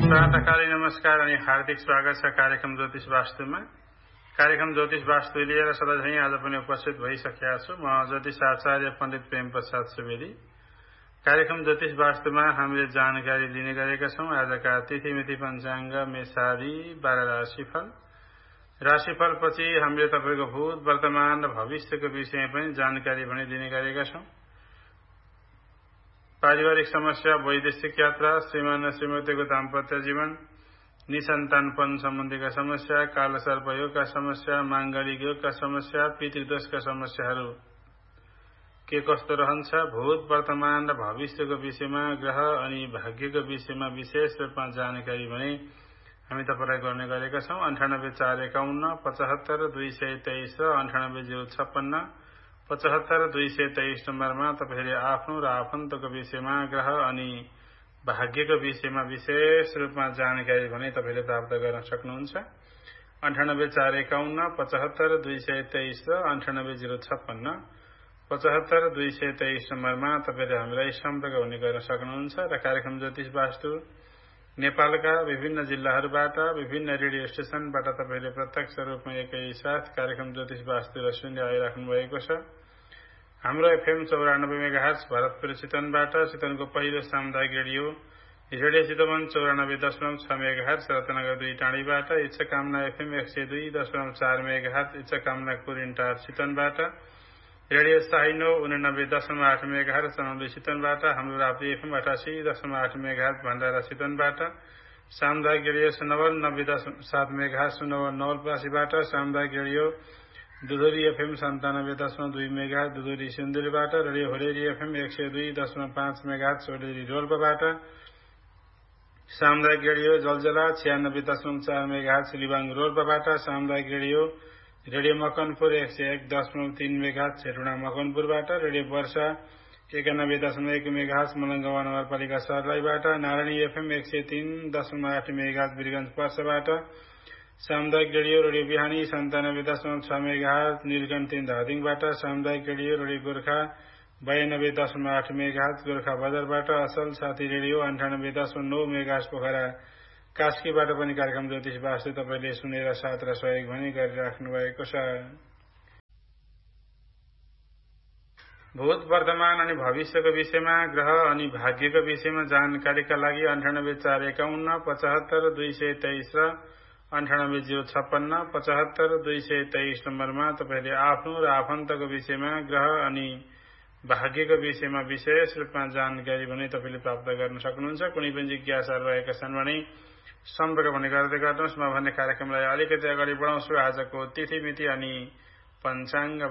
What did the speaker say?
प्रातःकालीन नमस्कार अनि हार्दिक स्वागत छ कार्यक्रम ज्योतिष वास्तुमा। कार्यक्रम ज्योतिष वास्तु लिएर सधैँ आज पनि उपस्थित भइसकेका छु। म ज्योतिष आचार्य पण्डित प्रेम प्रसाद सुवेदी। कार्यक्रम ज्योतिष वास्तुमा हामीले जानकारी लिने गरेका छौं। आजका तिथिमिति पञ्चाङ्ग, मेषादि 12 राशिफलपछि हामीले तपाईको भूत, वर्तमान र भविष्यको विषयमा पनि जानकारी पनि दिने गरेका छौं। पारिवारिक समस्या, वैदेशिक यात्रा, श्रीमान श्रीमतीको दाम्पत्य जीवन, निसन्तानपन सम्बन्धीका समस्या, कालसर्पयोगका समस्या, माङ्गलिक योगका समस्या, पितृदोषका समस्याहरू के कस्तो रहन्छ, भूत, वर्तमान र भविष्यको विषयमा, ग्रह अनि भाग्यको विषयमा विशेष रूपमा जानकारी भने हामी तपाईलाई गर्ने गरेका छौं। 984551 75223 र 98056 75223 नम्बरमा तपाईले आफ्नो र आफन्तको विषयमा, ग्रह अनि भाग्यको विषयमा विशेष रूपमा जानकारी भने तपाईले प्राप्त गर्न सक्नुहुन्छ। 984551 75223 र 98056 75223 नम्बरमा तपाईले हामीलाई सम्पर्क हुने गर्न सक्नुहुन्छ। र कार्यक्रम ज्योतिष वास्तु नेपालका विभिन्न जिल्लाहरूबाट, विभिन्न रेडियो स्टेशनबाट तपाईले प्रत्यक्ष रूपमा एकैसाथ कार्यक्रम ज्योतिष वास्तु र सुन्दै आइराख्नु भएको छ। हाम्रो एफएम 94 मेगाहर्ज भरतपुर चितवनबाट, चितवनको पहिलो सामुदायिक radio Chitwan 94.6 megahertz, Ratnanagar 2 टाँडीबाट, इच्छाकामना FM 102.4 megahertz, इच्छाकामना Kurintar चितवनबाट, radio साइनो 89.8 मेगाहर्ज चनौली चितवनबाट, हाम्रो राप्ती एफएम 88.8 मेगाहर्ज भण्डारा चितवनबाट, सामुदायिक रेडियो सुनवल 90.7 मेगाहर्ज सुनवल नवलपरासीबाट, सामुदायिक radio दुधुरी FM 97.2 megahertz दुधुरी सिन्धुलीबाट, radio होडेरी FM 102.5 megahertz होडेरी रोल्पाबाट, सामुदायिक रेडियो जलजला 96.4 मेगाहर्ज लिबाङ रोल्पाबाट, सामुदायिक रेडियो मकनपुर 101.3 मेगाहर्ज छेटुडा मकनपुरबाट, रेडियो वर्षा 91.1 मेगाहर्ज मलङ्गवा नगरपालिका सर्लाहीबाट, नारायणी एफएम 103.8 मेगाहर्ज वीरगञ्ज पर्साबाट, सामुदायिक रेडियो बिहानी 97.6 मेगाहर्ज नीलकण्ठ 3 धादिङबाट, सामुदायिक रेडियो गोर्खा 92.8 मेगाहर्ज गोर्खा बजारबाट, असल साथी रेडियो 98.9 मेगाहर्ज पोखरा कास्कीबाट पनि कार्यक्रम ज्योतिष वास्तु तपाईले सुनेर साथ र सहयोग पनि गरिराख्नु भएको छ। भूत, वर्तमान अनि भविष्यको विषयमा, ग्रह अनि भाग्यको विषयमा जानकारीका लागि 984551 75223 र 98056 75223 नम्बरमा तपाईले आफ्नो र आफन्तको विषयमा, ग्रह अनि भाग्यको विषयमा विशेष रूपमा जानकारी भने तपाईले प्राप्त गर्न सक्नुहुन्छ। कुनै पनि जिज्ञासाहरू रहेका छन् भने सम्पर्क भने गर्दै गर्नुहोस्। म भन्ने कार्यक्रमलाई अलिकति अगाडि बढाउँछु। आजको तिथिमिति अनि पञ्चाङ्ग